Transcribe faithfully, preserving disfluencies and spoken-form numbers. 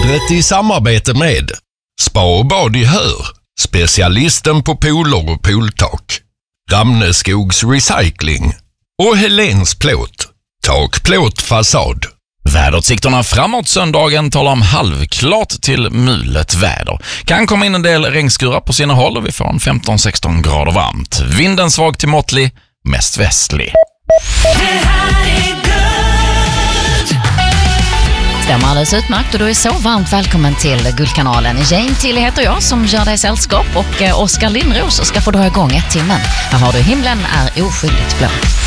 Vädret i samarbete med Spa och bad i Hör, specialisten på pooler och pooltak, Ramneskogs Recycling och Helens Plåt, tak, plåt, fasad. Väderutsikterna framåt söndagen talar om halvklart till mulet väder. Kan komma in en del regnskurar på sina håll och vi får en femton sexton grader varmt. Vinden svag till måttlig, mest västlig. Stämmer alldeles utmärkt och du är så varmt välkommen till Guldkanalen. Jane Tilly heter jag som gör dig sällskap och Oskar Lindros ska få dra igång ett timmen. Här har du Himlen är oskyldigt blå.